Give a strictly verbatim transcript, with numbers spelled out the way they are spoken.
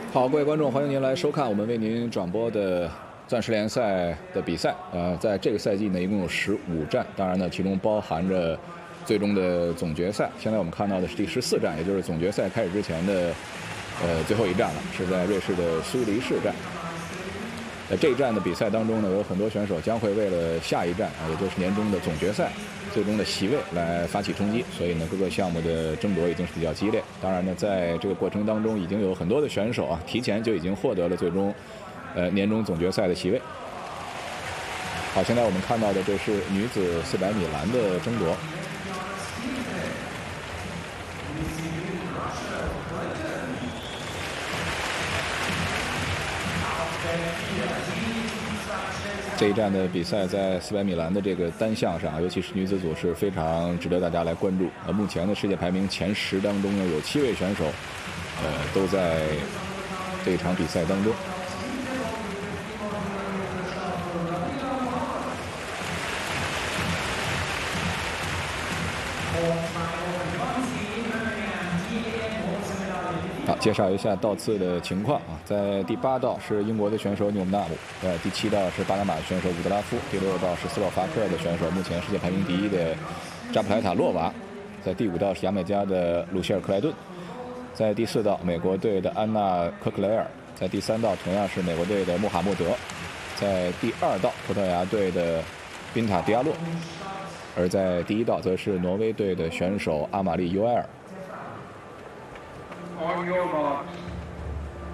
好，各位观众，欢迎您来收看我们为您转播的钻石联赛的比赛。呃，在这个赛季呢，一共有十五站，当然呢，其中包含着最终的总决赛。现在我们看到的是第十四站，也就是总决赛开始之前的呃最后一站了，是在瑞士的苏黎世站。在这一站的比赛当中呢，有很多选手将会为了下一站啊，也就是年终的总决赛最终的席位来发起冲击，所以呢，各个项目的争夺已经是比较激烈。当然呢，在这个过程当中，已经有很多的选手啊，提前就已经获得了最终呃年终总决赛的席位。好，现在我们看到的这是女子四百米栏的争夺。这一站的比赛在四百米栏的这个单项上，尤其是女子组是非常值得大家来关注。呃，目前的世界排名前十当中呢，有七位选手，呃，都在这一场比赛当中。好，介绍一下道次的情况啊，在第八道是英国的选手纽姆纳姆，呃，第七道是巴拿马的选手伍德拉夫，第六道是斯洛伐克的选手，目前世界排名第一的扎普莱塔洛娃，在第五道是牙买加的鲁谢尔克莱顿，在第四道美国队的安娜科克雷尔，在第三道同样是美国队的穆罕默德，在第二道葡萄牙队的宾塔迪亚洛，而在第一道则是挪威队的选手阿玛丽尤埃尔。On your marks.